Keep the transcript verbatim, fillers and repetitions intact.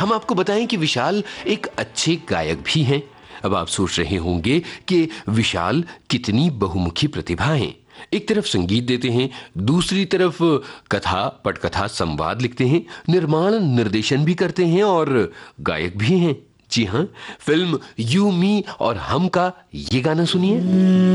हम आपको बताएं कि विशाल एक अच्छे गायक भी हैं। अब आप सोच रहे होंगे कि विशाल कितनी बहुमुखी प्रतिभा है। एक तरफ संगीत देते हैं, दूसरी तरफ कथा पटकथा संवाद लिखते हैं, निर्माण निर्देशन भी करते हैं और गायक भी हैं। जी हाँ, फिल्म यू मी और हम का ये गाना सुनिए।